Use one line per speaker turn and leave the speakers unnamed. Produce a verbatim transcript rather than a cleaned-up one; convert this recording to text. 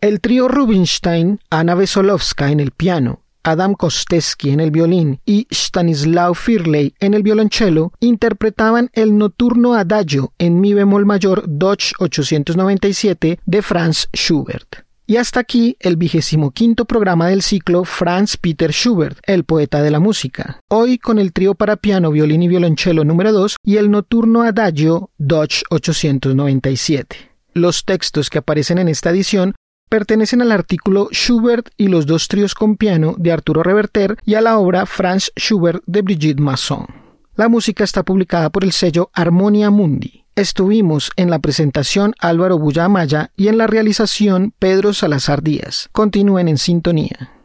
El trío Rubinstein, Anna Wesolowska en el piano, Adam Kostesky en el violín y Stanislaw Firley en el violonchelo interpretaban el Notturno Adagio en mi bemol mayor Dutch ochocientos noventa y siete de Franz Schubert. Y hasta aquí el vigésimo quinto programa del ciclo Franz Peter Schubert, el poeta de la música. Hoy con el trío para piano, violín y violonchelo número dos y el Notturno Adagio Dutch ochocientos noventa y siete. Los textos que aparecen en esta edición pertenecen al artículo Schubert y los dos tríos con piano de Arturo Reverter y a la obra Franz Schubert de Brigitte Masson. La música está publicada por el sello Harmonia Mundi. Estuvimos en la presentación Álvaro Bulla Amaya y en la realización Pedro Salazar Díaz. Continúen en sintonía.